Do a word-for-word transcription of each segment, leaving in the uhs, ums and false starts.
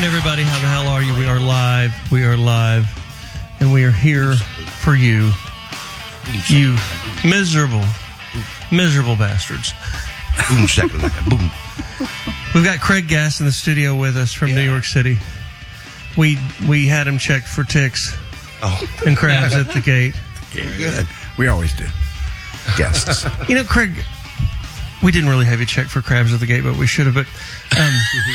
everybody. How the hell are you? We are live. We are live. And we are here for you. You miserable, miserable bastards. Boom, shakalaka, boom. We've got Craig Gass in the studio with us from yeah. New York City. We we had him checked for ticks oh. and crabs at the gate. Good. We always do. Guests. You know, Craig, we didn't really have you checked for crabs at the gate, but we should have. But um,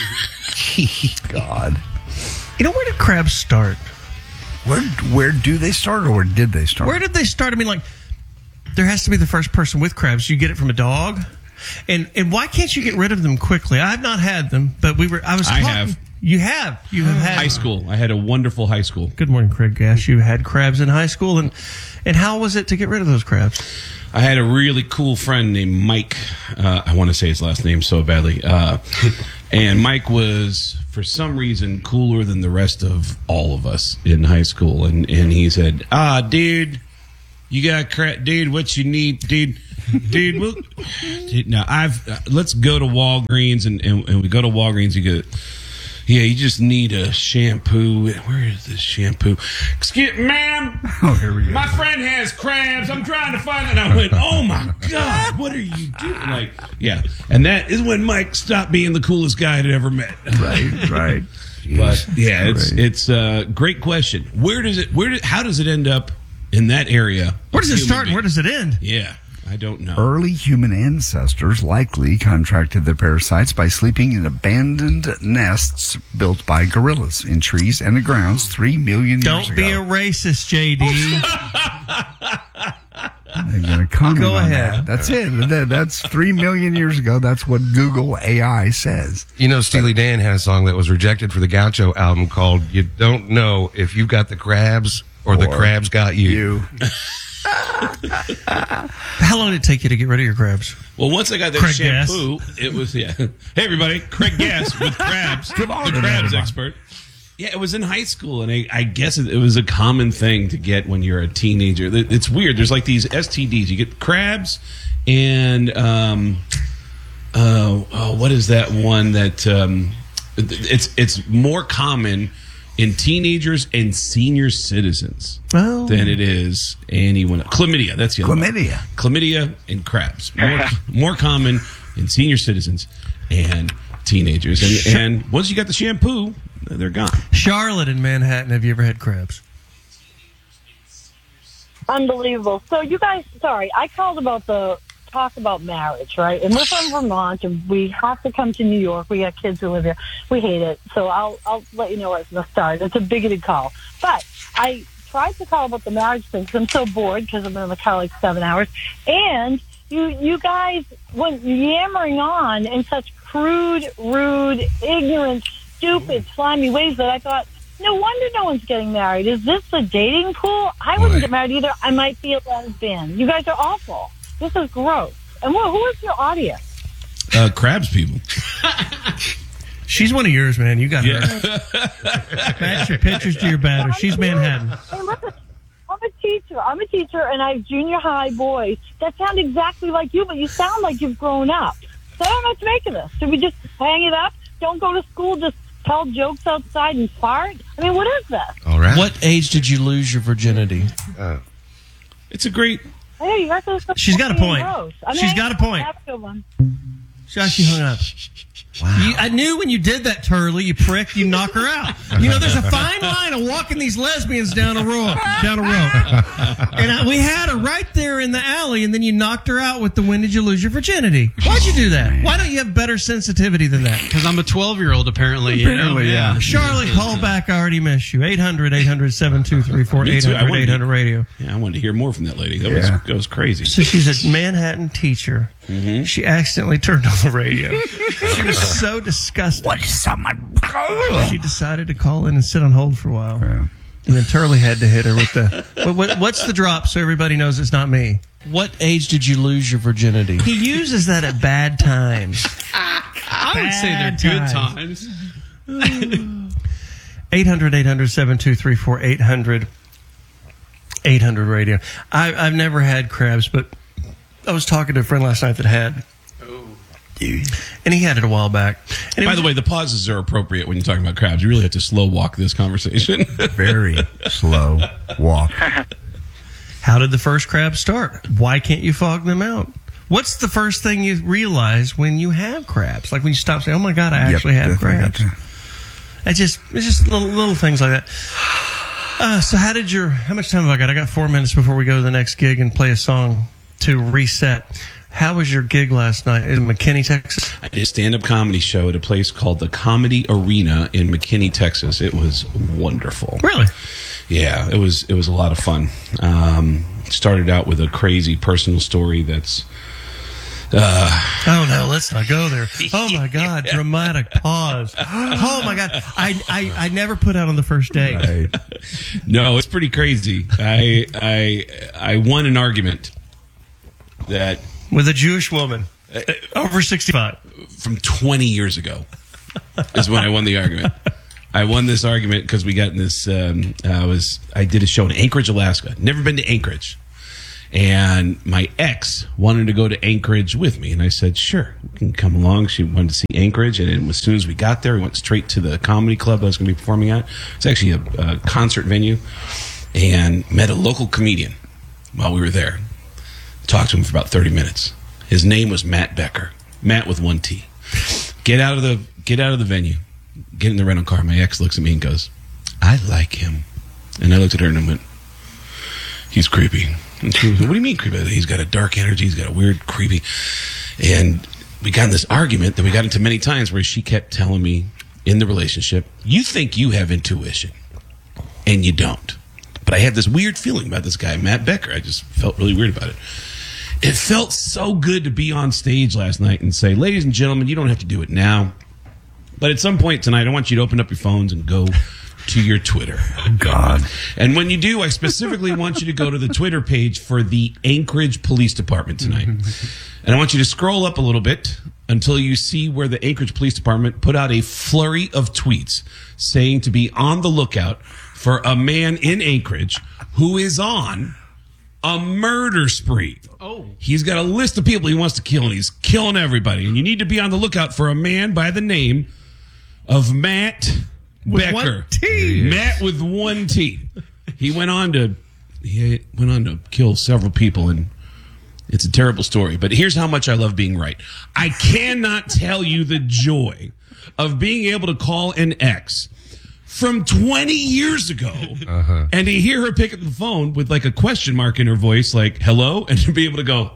God, you know, where did crabs start? Where where do they start, or where did they start? Where did they start? I mean, like, there has to be the first person with crabs. You get it from a dog, and and why can't you get rid of them quickly? I've not had them, but we were. I was. I talking, have. You have. You have had high school. I had a wonderful high school. Good morning, Craig Gass. You had crabs in high school, and and how was it to get rid of those crabs? I had a really cool friend named Mike. Uh, I want to say his last name so badly. Uh, and Mike was, for some reason, cooler than the rest of all of us in high school. And, and he said, ah, dude, you got crap. Dude, what you need, dude? Dude, we'll, dude now, I've, uh, let's go to Walgreens. And, and, and we go to Walgreens. You go, yeah, you just need a shampoo. Where is this shampoo? Excuse me, ma'am. Oh, here we go. My friend has crabs. I'm trying to find it. And I went, oh, my God, what are you doing? Like, yeah. And that is when Mike stopped being the coolest guy I'd ever met. Right, right. But, yeah, it's it's a great question. Where does it, where? Do, how does it end up in that area? Where does it start and where does it end? Yeah. I don't know. Early human ancestors likely contracted the parasites by sleeping in abandoned nests built by gorillas in trees and the grounds three million years Don't ago. Don't be a racist, J D. I'm going to comment Go on ahead. that. That's it. That, that's three million years ago. That's what Google A I says. You know, Steely Dan had a song that was rejected for the Gaucho album called "You Don't Know If You've Got the Crabs or, or the Crabs Got You." you. How long did it take you to get rid of your crabs? Well, once I got that Craig shampoo, Gass. it was, yeah. Hey, everybody, Craig Gass with crabs. Come on, the crabs expert. Yeah, it was in high school, and I, I guess it, it was a common thing to get when you're a teenager. It's weird. There's like these S T Ds. You get crabs and, um, uh, oh, what is that one that, um, it's it's more common in teenagers and senior citizens oh. than it is anyone. Chlamydia, that's the other Chlamydia. one. Chlamydia and crabs. More, more common in senior citizens and teenagers. And, and once you got the shampoo, they're gone. Charlotte in Manhattan, have you ever had crabs? Unbelievable. So you guys, sorry, I called about the talk about marriage, right? And we're from Vermont, and we have to come to New York. We got kids who live here. We hate it. So I'll I'll let you know right from the start. It's a bigoted call. But I tried to call about the marriage thing because I'm so bored because I've been in the car like seven hours. And you you guys went yammering on in such crude, rude, ignorant, stupid, slimy ways that I thought, no wonder no one's getting married. Is this a dating pool? I wouldn't Boy. get married either. I might be a lesbian. You guys are awful. This is gross. And what, who is your audience? Uh, crabs people. She's one of yours, man. You got Yeah. her. Match your pictures to your batter. She's Manhattan. Hey, listen, I'm a teacher. I'm a teacher, and I have junior high boys that sound exactly like you, but you sound like you've grown up. So I don't know what to make of this. Should we just hang it up? Don't go to school, just tell jokes outside and fart? I mean, what is this? All right. What age did you lose your virginity? Uh, It's a great... Hey, you guys are so She's got a point. gross. I mean, She's got a point. Have a good one. She actually hung up. wow. You, I knew when you did that, Turley, you prick, you knock her out. You know, there's a fine line of walking these lesbians down a road, down a road. And I, we had her right there in the alley, and then you knocked her out with the "When did you lose your virginity?" Why'd you do that? Why don't you have better sensitivity than that? Because I'm a twelve-year-old, apparently. You Apparently, know? yeah. Charlotte, call back. I already miss you. eight hundred, eight hundred, seven two three four, Me eight too. I hundred, wanted eight to- hundred radio. Yeah, I wanted to hear more from that lady. That, was, Yeah. that was crazy. So she's a Manhattan teacher. Mm-hmm. She accidentally turned on the radio. She was so disgusted. What is someone? She decided to call in and sit on hold for a while. Yeah. And then Turley had to hit her with the... What, what, what's the drop so everybody knows it's not me? What age did you lose your virginity? He uses that at bad times. I would say they're Bad good times. eight hundred, eight hundred, seven two three four, eight hundred, eight hundred radio. I, I've never had crabs, but I was talking to a friend last night that had. And he had it a while back. And it By was- the way, the pauses are appropriate when you're talking about crabs. You really have to slow walk this conversation. Very slow walk. how did the first crab start? Why can't you fog them out? What's the first thing you realize when you have crabs? Like when you stop saying, "Oh my God, I actually Yep, have definitely got crabs." to- It's just it's just little little things like that. Uh, so how did your how much time have I got? I got four minutes before we go to the next gig and play a song to reset. How was your gig last night in McKinney, Texas? I did a stand-up comedy show at a place called the Comedy Arena in McKinney, Texas. It was wonderful. Really? Yeah, it was it was a lot of fun. Um, started out with a crazy personal story that's Oh no, let's not go there. Oh my God, dramatic pause. Oh my God, I, I I never put out on the first day. Right. no, it's pretty crazy. I I I won an argument that With a Jewish woman over sixty-five. from twenty years ago is when I won the argument. I won this argument because we got in this. Um, I was I did a show in Anchorage, Alaska. Never been to Anchorage, and my ex wanted to go to Anchorage with me, and I said, "Sure, you can come along." She wanted to see Anchorage, and then as soon as we got there, we went straight to the comedy club I was going to be performing at. It's actually a, a concert venue, and met a local comedian while we were there. Talked to him for about thirty minutes. His name was Matt Becker. Matt with one T. Get out of the get out of the venue. Get in the rental car. My ex looks at me and goes, "I like him." And I looked at her and I went, "He's creepy." And she was, "What do you mean creepy?" He's got a dark energy. He's got a weird creepy. And we got in this argument that we got into many times where she kept telling me in the relationship, "You think you have intuition and you don't." But I had this weird feeling about this guy, Matt Becker. I just felt really weird about it. It felt so good to be on stage last night and say, "Ladies and gentlemen, you don't have to do it now. But at some point tonight, I want you to open up your phones and go to your Twitter." God. And when you do, I specifically want you to go to the Twitter page for the Anchorage Police Department tonight. And I want you to scroll up a little bit until you see where the Anchorage Police Department put out a flurry of tweets saying to be on the lookout for a man in Anchorage who is on a murder spree. Oh. He's got a list of people he wants to kill, and he's killing everybody. And you need to be on the lookout for a man by the name of Matt With Becker. one T. Matt with one T. He went on to he went on to kill several people, and it's a terrible story. But here's how much I love being right. I cannot tell you the joy of being able to call an ex from twenty years ago Uh-huh. and to hear her pick up the phone with like a question mark in her voice, like hello, and to be able to go,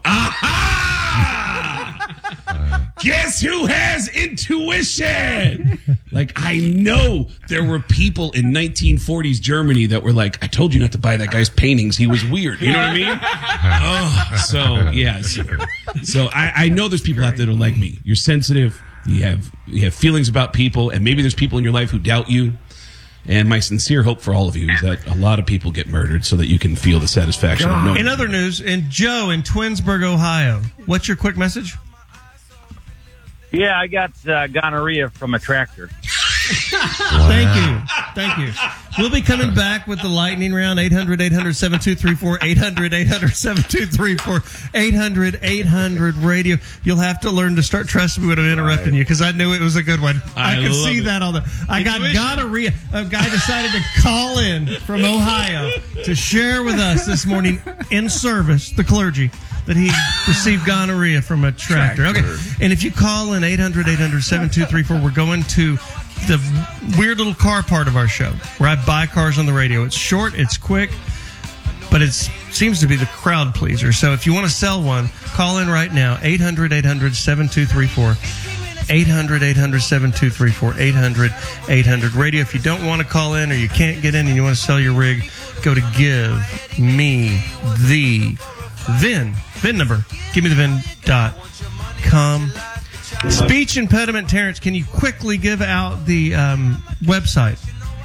aha! Guess who has intuition? Like, I know there were people in nineteen forties Germany that were like, "I told you not to buy that guy's paintings. He was weird." You know what I mean? Oh, so yeah. So, so I, I know there's people out there that don't like me. You're sensitive. You have you have feelings about people, and maybe there's people in your life who doubt you. And my sincere hope for all of you is that a lot of people get murdered so that you can feel the satisfaction of knowing. In other news, in Joe in Twinsburg, Ohio, what's your quick message? Yeah, I got uh, gonorrhea from a tractor. Thank you. Thank you. We'll be coming back with the lightning round. eight hundred, eight hundred, seven two three four, eight hundred, eight hundred, seven two three four, eight hundred, eight hundred radio. You'll have to learn to start trusting me when I'm interrupting you, because I knew it was a good one. I, I can love see it. that on the. I got Intuition. gonorrhea. A guy decided to call in from Ohio to share with us this morning in service, the clergy, that he received gonorrhea from a tractor. Okay. And if you call in eight hundred, eight hundred, seven two three four, we're going to the weird little car part of our show where I buy cars on the radio. It's short, it's quick, but it seems to be the crowd pleaser. So if you want to sell one, call in right now, eight hundred, eight hundred, seven two three four, eight hundred, eight hundred, seven two three four, eight hundred, eight hundred radio. If you don't want to call in or you can't get in and you want to sell your rig, go to Give Me The VIN. VIN number. Give me the VIN dot com. Speech impediment, Terrence, can you quickly give out the um, website?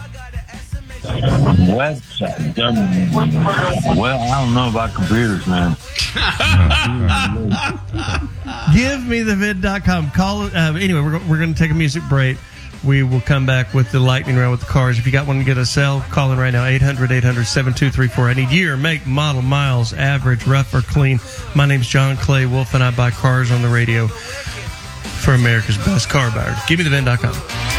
Website. Well, I don't know about computers, man. Give me the VIN dot com. Call it. Uh, anyway, we're, we're going to take a music break. We will come back with the lightning round with the cars. If you got one to get a sell, call in right now, eight hundred, eight hundred, seven two three four. I need year, make, model, miles, average, rough or clean. My name's John Clay Wolf, and I buy cars on the radio. for America's best car buyer. Give me the V I N dot com.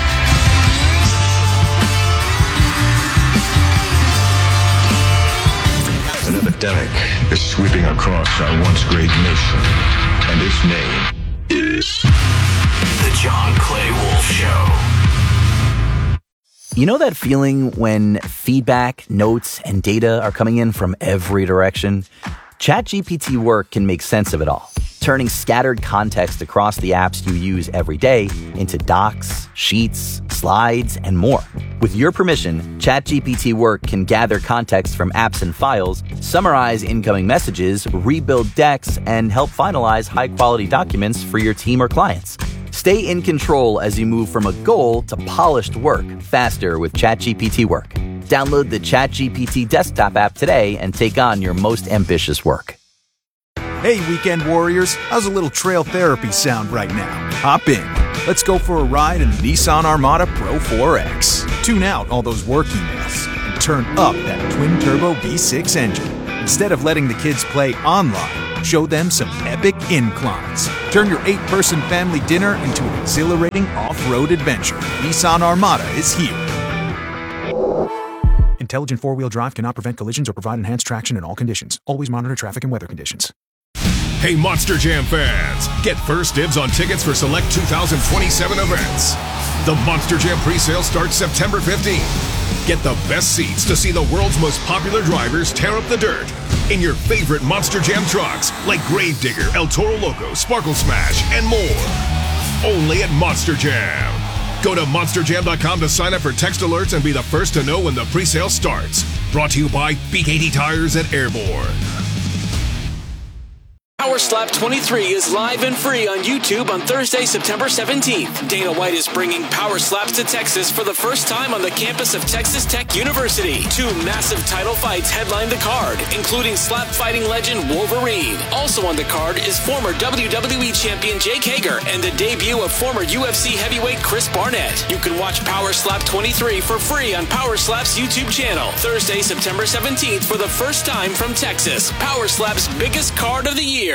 An epidemic is sweeping across our once great nation, and its name is The John Clay Wolf Show. You know that feeling when feedback, notes, and data are coming in from every direction? ChatGPT Work can make sense of it all, turning scattered context across the apps you use every day into docs, sheets, slides, and more. With your permission, ChatGPT Work can gather context from apps and files, summarize incoming messages, rebuild decks, and help finalize high-quality documents for your team or clients. Stay in control as you move from a goal to polished work faster with ChatGPT Work. Download the ChatGPT desktop app today and take on your most ambitious work. Hey, weekend warriors, how's a little trail therapy sound right now? Hop in. Let's go for a ride in the Nissan Armada Pro four X. Tune out all those work emails and turn up that twin-turbo V six engine. Instead of letting the kids play online, show them some epic inclines. Turn your eight-person family dinner into an exhilarating off-road adventure. Nissan Armada is here. Intelligent four-wheel drive cannot prevent collisions or provide enhanced traction in all conditions. Always monitor traffic and weather conditions. Hey, Monster Jam fans! Get first dibs on tickets for select two thousand twenty-seven events. The Monster Jam pre-sale starts September fifteenth. Get the best seats to see the world's most popular drivers tear up the dirt in your favorite Monster Jam trucks like Gravedigger, El Toro Loco, Sparkle Smash, and more. Only at Monster Jam. Go to monster jam dot com to sign up for text alerts and be the first to know when the pre-sale starts. Brought to you by B K T Tires at Airborne. Power Slap twenty-three is live and free on YouTube on Thursday, September seventeenth. Dana White is bringing Power Slaps to Texas for the first time on the campus of Texas Tech University. Two massive title fights headline the card, including slap fighting legend Wolverine. Also on the card is former W W E champion Jake Hager and the debut of former U F C heavyweight Chris Barnett. You can watch Power Slap twenty-three for free on Power Slap's YouTube channel. Thursday, September seventeenth for the first time from Texas. Power Slap's biggest card of the year.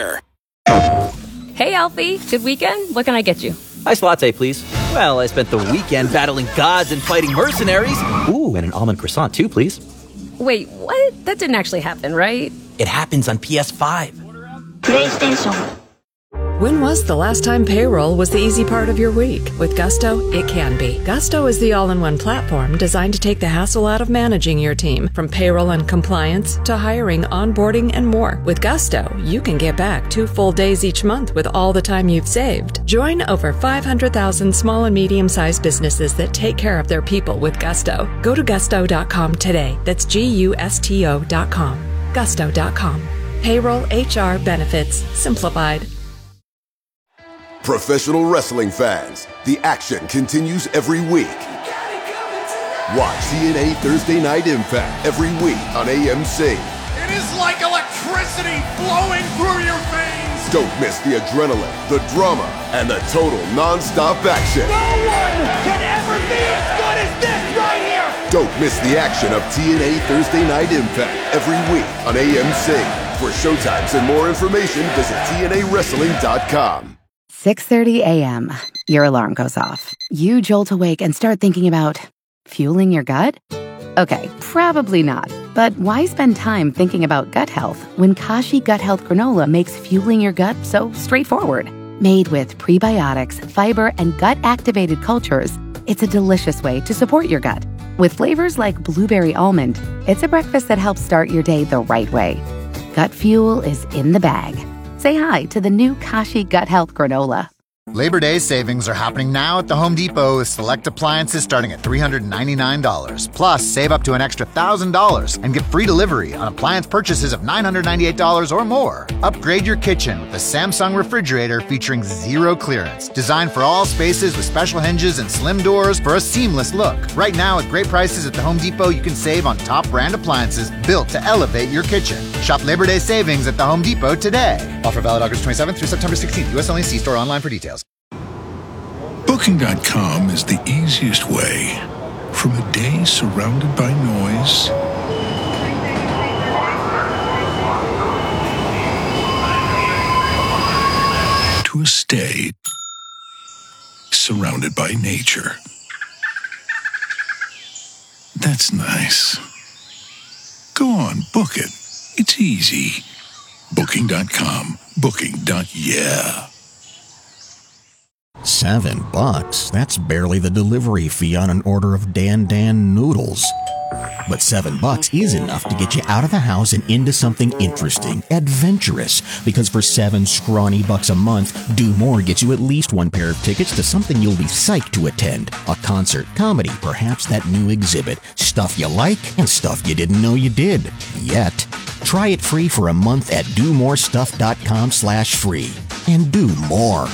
Hey, Alfie. Good weekend? What can I get you? Iced latte, please. Well, I spent the weekend battling gods and fighting mercenaries. Ooh, and an almond croissant, too, please. Wait, what? That didn't actually happen, right? It happens on P S five. PlayStation. When was the last time payroll was the easy part of your week? With Gusto, it can be. Gusto is the all-in-one platform designed to take the hassle out of managing your team, from payroll and compliance to hiring, onboarding, and more. With Gusto, you can get back two full days each month with all the time you've saved. Join over five hundred thousand small and medium-sized businesses that take care of their people with Gusto. Go to gusto dot com today. That's G U S T O dot com. gusto dot com. Payroll, H R, benefits, simplified. Professional wrestling fans, the action continues every week. Watch T N A Thursday Night Impact every week on A M C. It is like electricity flowing through your veins. Don't miss the adrenaline, the drama, and the total non-stop action. No one can ever be as good as this right here. Don't miss the action of T N A Thursday Night Impact every week on A M C. For showtimes and more information, visit T N A wrestling dot com. six thirty a.m. Your alarm goes off. You jolt awake and start thinking about fueling your gut? Okay, probably not. But why spend time thinking about gut health when Kashi Gut Health Granola makes fueling your gut so straightforward? Made with prebiotics, fiber, and gut-activated cultures, it's a delicious way to support your gut. With flavors like blueberry almond, it's a breakfast that helps start your day the right way. Gut fuel is in the bag. Say hi to the new Kashi Gut Health Granola. Labor Day savings are happening now at the Home Depot with select appliances starting at three hundred ninety-nine dollars. Plus, save up to an extra one thousand dollars and get free delivery on appliance purchases of nine hundred ninety-eight dollars or more. Upgrade your kitchen with the Samsung refrigerator featuring zero clearance. Designed for all spaces with special hinges and slim doors for a seamless look. Right now, at great prices at the Home Depot, you can save on top brand appliances built to elevate your kitchen. Shop Labor Day savings at the Home Depot today. Offer valid August twenty-seventh through September sixteenth. U S only. See store online for details. Booking dot com is the easiest way from a day surrounded by noise to a stay surrounded by nature. That's nice. Go on, book it. It's easy. Booking dot com. Booking. Yeah. Seven bucks? That's barely the delivery fee on an order of Dan Dan noodles. But seven bucks is enough to get you out of the house and into something interesting, adventurous. Because for seven scrawny bucks a month, Do More gets you at least one pair of tickets to something you'll be psyched to attend. A concert, comedy, perhaps that new exhibit. Stuff you like and stuff you didn't know you did. Yet. Try it free for a month at do more stuff dot com slash free. And do more.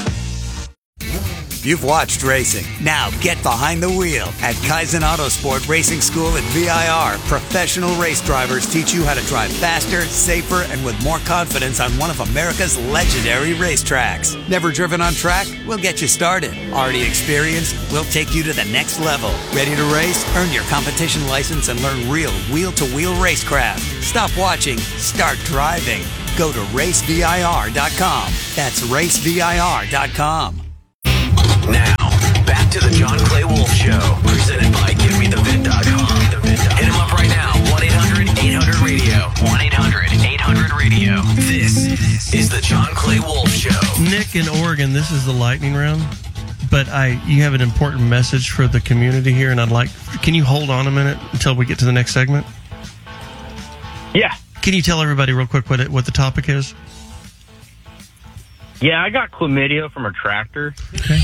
You've watched racing. Now get behind the wheel. At Kaizen Autosport Racing School at V I R, professional race drivers teach you how to drive faster, safer, and with more confidence on one of America's legendary racetracks. Never driven on track? We'll get you started. Already experienced? We'll take you to the next level. Ready to race? Earn your competition license and learn real wheel-to-wheel racecraft. Stop watching. Start driving. Go to race V I R dot com. That's race V I R dot com. Now, back to the John Clay Wolf Show, presented by give me the vid dot com. Hit him up right now, one eight hundred eight hundred radio. one eight hundred eight hundred radio. This is the John Clay Wolf Show. Nick in Oregon, this is the lightning round, but I you have an important message for the community here, and I'd like, can you hold on a minute until we get to the next segment? Yeah. Can you tell everybody real quick what it, what the topic is? Yeah, I got chlamydia from a tractor. Okay.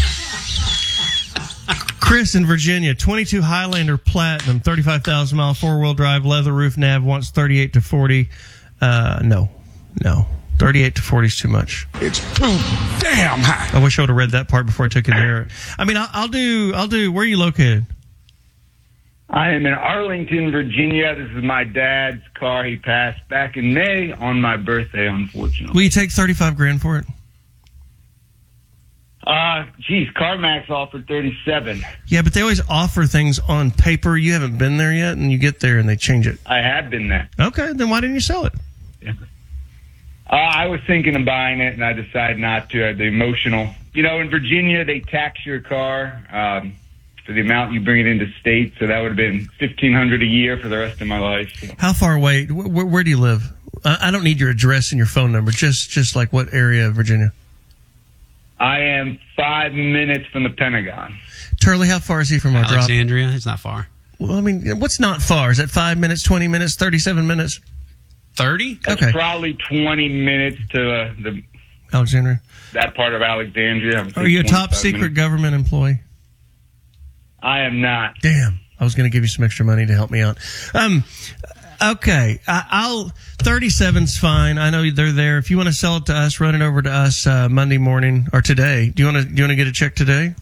Chris in Virginia, twenty-two Highlander Platinum, thirty-five thousand mile four-wheel drive, leather roof nav, wants thirty-eight to forty. Uh, no, no. thirty-eight to forty is too much. It's too damn high. I wish I would have read that part before I took it there. I mean, I'll, I'll do, I'll do, where are you located? I am in Arlington, Virginia. This is my dad's car. He passed back in May on my birthday, unfortunately. Will you take thirty-five grand for it? Uh, geez, CarMax offered thirty-seven. Yeah, but they always offer things on paper. You haven't been there yet, and you get there and they change it. I have been there. Okay, then why didn't you sell it? Yeah. Uh, I was thinking of buying it, and I decided not to. The emotional. You know, in Virginia, they tax your car um, for the amount you bring it into state, so that would have been fifteen hundred dollars a year for the rest of my life. How far away? Where, where do you live? I don't need your address and your phone number. Just, just like what area of Virginia? I am five minutes from the Pentagon. Turley, how far is he from our drop? Alexandria, it's not far. Well, I mean, what's not far? Is that five minutes, twenty minutes, thirty-seven minutes? thirty? That's Okay. probably twenty minutes to uh, the Alexandria. that part of Alexandria. I would say Are you a top twenty-five secret minutes. government employee? I am not. Damn. I was going to give you some extra money to help me out. Um, okay. I, I'll, thirty-seven's fine. I know they're there. If you want to sell it to us, run it over to us, uh, Monday morning or today. Do you want to, do you want to get a check today?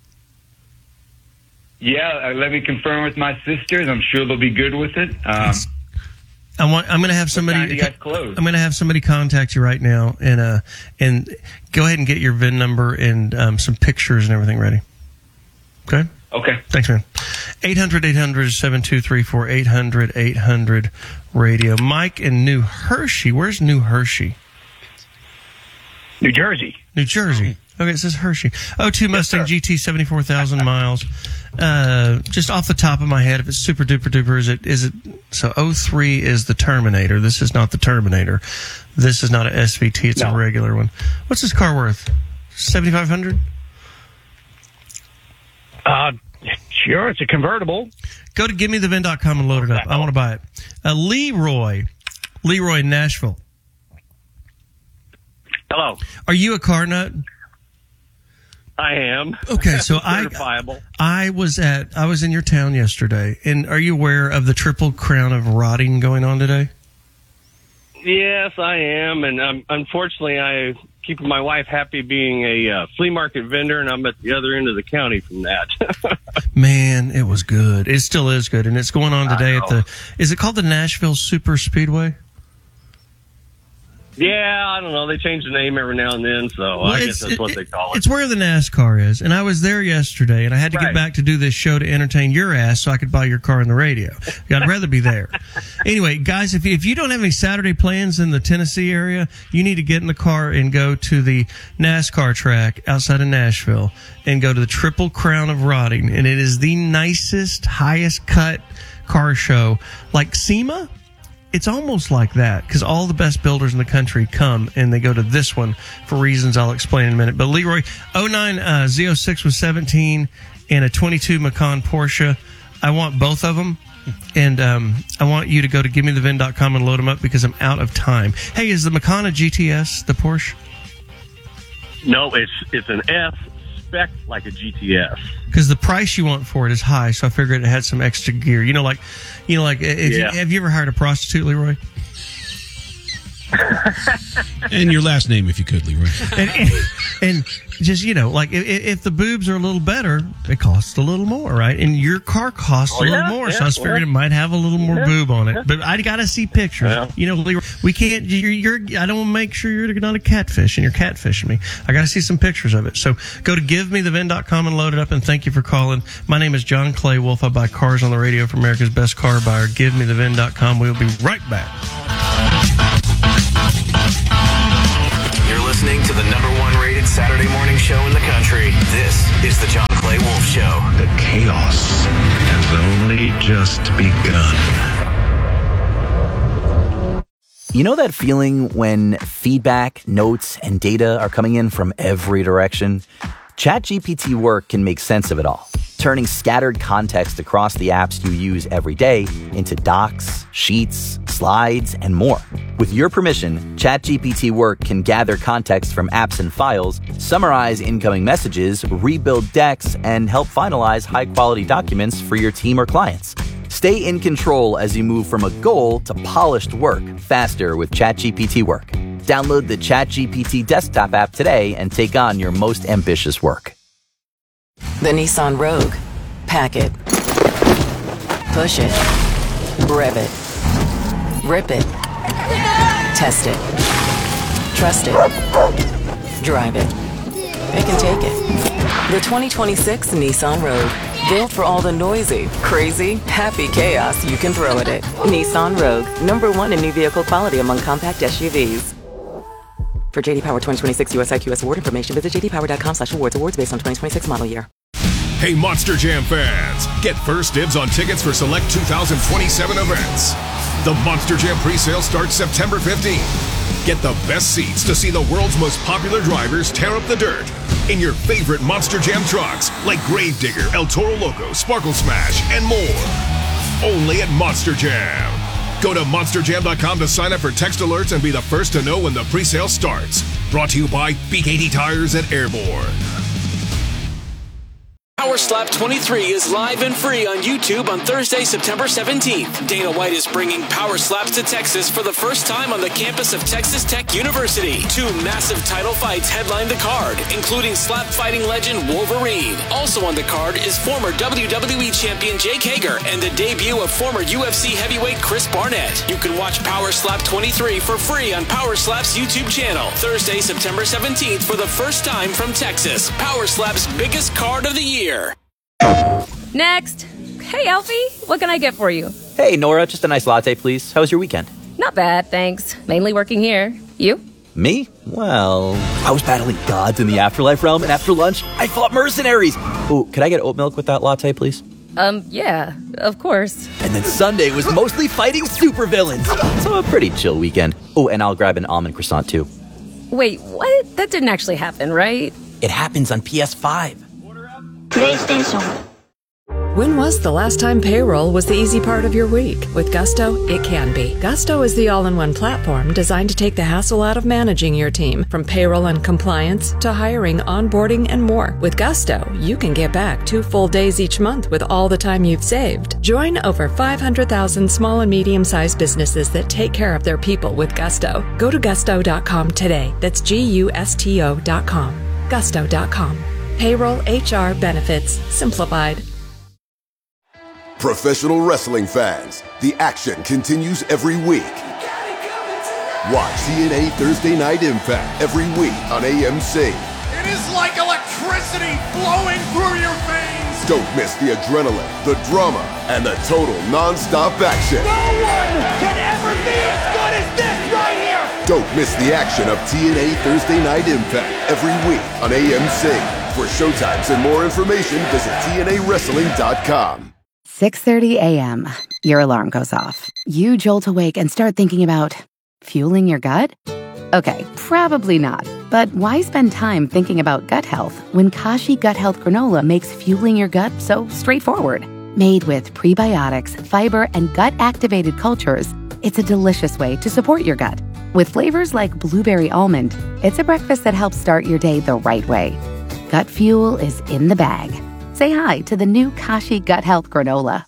Yeah, uh, let me confirm with my sisters. I'm sure they'll be good with it. Um, I want, I'm going to have somebody, time do you guys close? I'm going to have somebody contact you right now and, uh, and go ahead and get your V I N number and, um, some pictures and everything ready. Okay? Okay. Thanks, man. eight hundred eight hundred seven two three four, eight hundred eight hundred radio. Mike in New Hershey. Where's New Hershey? New Jersey. New Jersey. Okay, it says Hershey. oh two Mustang G T, seventy-four thousand miles. Uh, just off the top of my head, if it's super duper duper, is it, is it, so oh three is the Terminator. This is not the Terminator. This is not an S V T. It's No. a regular one. What's this car worth? seventy-five hundred dollars? Uh, sure, it's a convertible. Go to give me the V I N dot com and load it up. I want to buy it. Uh, Leroy. Leroy in Nashville. Hello. Are you a car nut? I am. Okay, so I Certifiable. I was at I was in your town yesterday, and are you aware of the triple crown of rotting going on today? Yes, I am, and um, unfortunately, I keep my wife happy being a uh, flea market vendor, and I'm at the other end of the county from that. Man, it was good. It still is good, and it's going on today at the. Is it called the Nashville Super Speedway? Yeah, I don't know. They change the name every now and then, so Well, I it's- guess that's what they call it. It's where the NASCAR is, and I was there yesterday, and I had to Right. get back to do this show to entertain your ass so I could buy your car on the radio. I'd rather be there. Anyway, guys, if you, if you don't have any Saturday plans in the Tennessee area, you need to get in the car and go to the NASCAR track outside of Nashville and go to the Triple Crown of Rotting, and it is the nicest, highest cut car show. Like SEMA? It's almost like that because all the best builders in the country come and they go to this one for reasons I'll explain in a minute. But Leroy, oh nine uh, Z oh six was seventeen and a twenty-two Macan Porsche. I want both of them. And um, I want you to go to give me the vin dot com and load them up because I'm out of time. Hey, is the Macan a G T S, the Porsche? No, it's it's an F spec like a G T S. Because the price you want for it is high, so I figured it had some extra gear. You know, like, you know, like, if Yeah. you, have you ever hired a prostitute, Leroy? And your last name, if you could, Leroy. and, and, and just, you know, like if, if the boobs are a little better, it costs a little more, right? And your car costs Oh, a little yeah, more, so yeah, I was figuring well, it might have a little more yeah, boob on it. yeah. But I got to see pictures. Yeah. You know, Leroy, we can't. You're, you're. I don't want to make sure you're not a catfish, and you're catfishing me. I got to see some pictures of it. So go to give me the vin dot com and load it up. And thank you for calling. My name is John Clay Wolf. I buy cars on the radio for America's best car buyer. give me the vin dot com. We'll be right back. You're listening to the number one rated Saturday morning show in the country. This is the John Clay Wolf Show. The chaos has only just begun. You know that feeling when feedback, notes, and data are coming in from every direction? ChatGPT Work can make sense of it all, turning scattered context across the apps you use every day into docs, sheets, slides, and more. With your permission, ChatGPT Work can gather context from apps and files, summarize incoming messages, rebuild decks, and help finalize high-quality documents for your team or clients. Stay in control as you move from a goal to polished work faster with ChatGPT Work. Download the ChatGPT desktop app today and take on your most ambitious work. The Nissan Rogue. Pack it. Push it. Rev it. Rip it. Test it. Trust it. Drive it. It can take it. The twenty twenty-six Nissan Rogue. Built for all the noisy, crazy, happy chaos you can throw at it. Nissan Rogue. Number one in new vehicle quality among compact S U Vs. For J D Power twenty twenty-six U S I Q S award information, visit j d power dot com slash awards. Awards based on twenty twenty-six model year. Hey, Monster Jam fans, get first dibs on tickets for select two thousand twenty-seven events. The Monster Jam pre-sale starts September fifteenth. Get the best seats to see the world's most popular drivers tear up the dirt in your favorite Monster Jam trucks like Gravedigger, El Toro Loco, Sparkle Smash, and more. Only at Monster Jam. Go to monster jam dot com to sign up for text alerts and be the first to know when the pre-sale starts. Brought to you by B K T Tires at Airborne. Power Slap twenty-three is live and free on YouTube on Thursday, September seventeenth. Dana White is bringing Power Slaps to Texas for the first time on the campus of Texas Tech University. Two massive title fights headline the card, including slap fighting legend Wolverine. Also on the card is former W W E champion Jake Hager and the debut of former U F C heavyweight Chris Barnett. You can watch Power Slap twenty-three for free on Power Slap's YouTube channel. Thursday, September seventeenth for the first time from Texas. Power Slap's biggest card of the year. Next. Hey, Alfie, what can I get for you? Hey, Nora, just a nice latte, please. How was your weekend? Not bad, thanks. Mainly working here. You? Me? Well, I was battling gods in the afterlife realm, and after lunch, I fought mercenaries. Oh, could I get oat milk with that latte, please? Um, yeah, of course. And then Sunday was mostly fighting supervillains. So a pretty chill weekend. Oh, and I'll grab an almond croissant, too. Wait, what? That didn't actually happen, right? It happens on P S five. PlayStation. When was the last time payroll was the easy part of your week? With Gusto, it can be. Gusto is the all-in-one platform designed to take the hassle out of managing your team, from payroll and compliance to hiring, onboarding, and more. With Gusto, you can get back two full days each month with all the time you've saved. Join over five hundred thousand small and medium-sized businesses that take care of their people with Gusto. Go to gusto dot com today. That's G U S T O dot com. gusto dot com. Payroll, H R, benefits, simplified. Professional wrestling fans, the action continues every week. Watch T N A Thursday Night Impact every week on A M C. It is like electricity flowing through your veins. Don't miss the adrenaline, the drama, and the total non-stop action. No one can ever be as good as this right here. Don't miss the action of T N A Thursday Night Impact every week on A M C. For showtimes and more information, visit T N A wrestling dot com. six thirty a.m. Your alarm goes off. You jolt awake and start thinking about fueling your gut? Okay, probably not. But why spend time thinking about gut health when Kashi Gut Health Granola makes fueling your gut so straightforward? Made with prebiotics, fiber, and gut-activated cultures, it's a delicious way to support your gut. With flavors like blueberry almond, it's a breakfast that helps start your day the right way. Gut fuel is in the bag. Say hi to the new Kashi Gut Health Granola.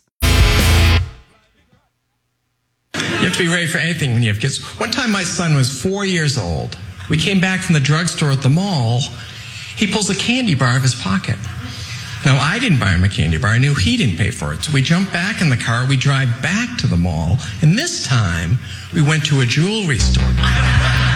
You have to be ready for anything when you have kids. One time my son was four years old. We came back from the drugstore at the mall. He pulls a candy bar out of his pocket. Now, I didn't buy him a candy bar. I knew he didn't pay for it. So we jump back in the car. We drive back to the mall. And this time, we went to a jewelry store.